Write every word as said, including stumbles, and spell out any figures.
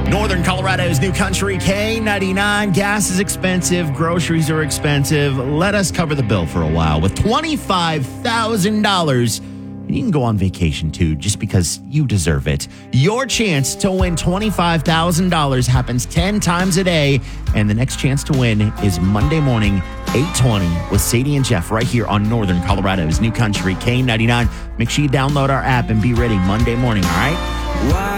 Northern Colorado's New Country K ninety-nine. Gas is expensive. Groceries are expensive. Let us cover the bill for a while. With twenty-five thousand dollars, you can go on vacation too, just because you deserve it. Your chance to win twenty-five thousand dollars happens ten times a day. And the next chance to win is Monday morning, eight twenty, with Sadie and Jeff right here on Northern Colorado's New Country K ninety-nine. Make sure you download our app and be ready Monday morning, all right? Why